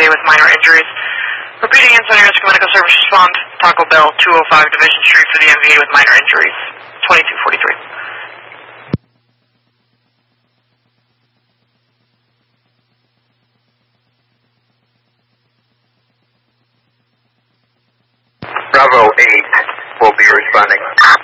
MVA with minor injuries. Repeating San Francisco Medical Service respond, Taco Bell, 205 Division Street for the MVA with minor injuries, 2243. Bravo 8 will be responding.